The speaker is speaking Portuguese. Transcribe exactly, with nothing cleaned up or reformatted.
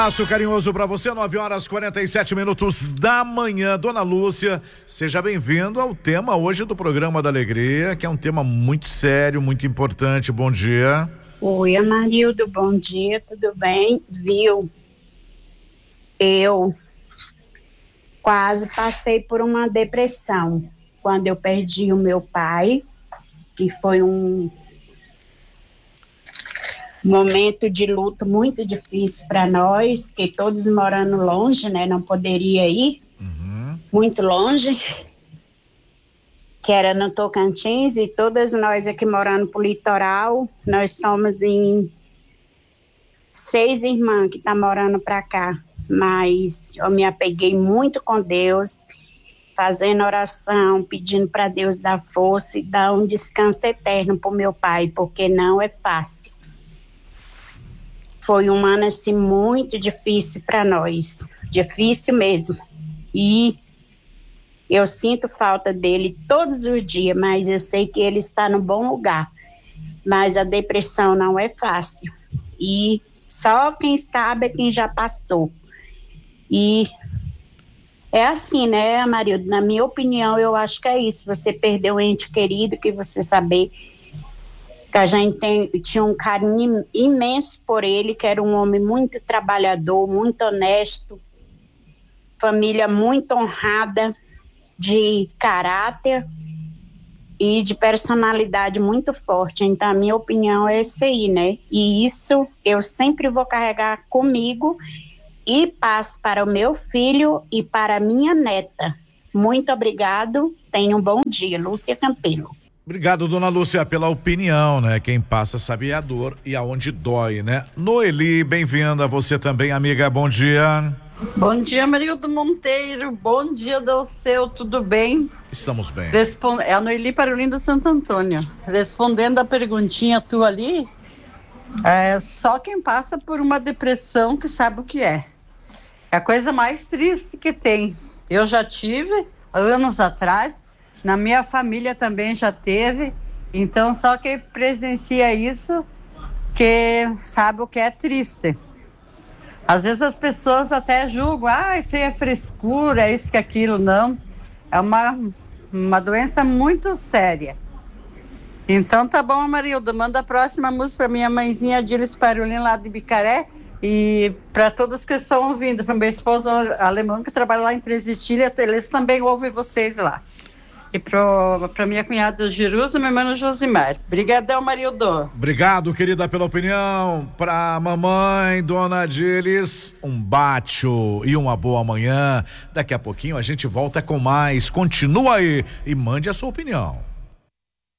Abraço carinhoso para você, nove horas e quarenta e sete minutos da manhã. Dona Lúcia, seja bem-vindo ao tema hoje do programa da Alegria, que é um tema muito sério, muito importante. Bom dia. Oi, Amarildo, bom dia, tudo bem? Viu? Eu quase passei por uma depressão quando eu perdi o meu pai, que foi um momento de luto muito difícil para nós, que todos morando longe, né, não poderia ir, uhum. muito longe, que era no Tocantins, e todas nós aqui morando pro litoral, nós somos em seis irmãs que tá morando para cá, mas eu me apeguei muito com Deus, fazendo oração, pedindo para Deus dar força e dar um descanso eterno pro meu pai, porque não é fácil. Foi um ano assim muito difícil para nós, difícil mesmo, e eu sinto falta dele todos os dias, mas eu sei que ele está no bom lugar, mas a depressão não é fácil, e só quem sabe é quem já passou, e é assim, né, Amarildo, na minha opinião, eu acho que é isso, você perdeu um ente querido, que você saber que a gente tem, tinha um carinho imenso por ele, que era um homem muito trabalhador, muito honesto, família muito honrada, de caráter e de personalidade muito forte. Então, a minha opinião é essa aí, né? E isso eu sempre vou carregar comigo e passo para o meu filho e para a minha neta. Muito obrigado, tenha um bom dia. Lúcia Campelo. Obrigado, dona Lúcia, pela opinião, né? Quem passa sabe a dor e aonde dói, né? Noeli, bem-vinda, você também, amiga, bom dia. Bom dia, Amarildo Monteiro, bom dia, Dalceu, tudo bem? Estamos bem. Responde... É a Noeli Parolin do Santo Antônio. Respondendo a perguntinha tua ali, é só quem passa por uma depressão que sabe o que é. É a coisa mais triste que tem. Eu já tive, anos atrás, na minha família também já teve, então só quem presencia isso que sabe o que é triste. Às vezes as pessoas até julgam, ah, isso aí é frescura, é isso que aquilo, não. É uma, uma doença muito séria. Então tá bom, Amarildo, manda a próxima música para minha mãezinha Adilis Parolin lá de Bicaré, e para todos que estão ouvindo, para meu esposo alemão que trabalha lá em Três Itilhas, eles também ouvem vocês lá. E para minha cunhada Jerusa, meu irmão Josimar. Obrigadão, Marildo. Obrigado, querida, pela opinião. Pra mamãe, dona Adilis, um bacho e uma boa manhã. Daqui a pouquinho a gente volta com mais. Continua aí e mande a sua opinião.